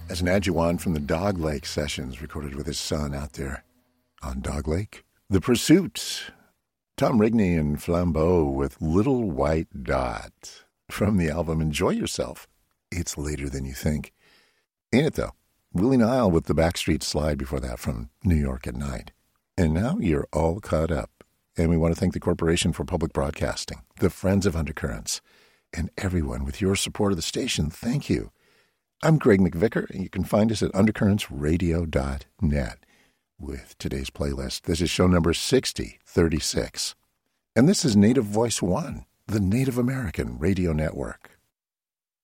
as Nadjuwan from the Dog Lake sessions recorded with his son out there on Dog Lake. The Pursuit, Tom Rigney and Flambeau with Little White Dot from the album Enjoy Yourself. It's later than you think. Ain't it, though? Willie Nile with the Backstreet Slide before that from New York at Night. And now you're all caught up. And we want to thank the Corporation for Public Broadcasting, the Friends of Undercurrents, and everyone with your support of the station. Thank you. I'm Greg McVicker, and you can find us at undercurrentsradio.net with today's playlist. This is show number 6036. And this is Native Voice One, the Native American Radio Network.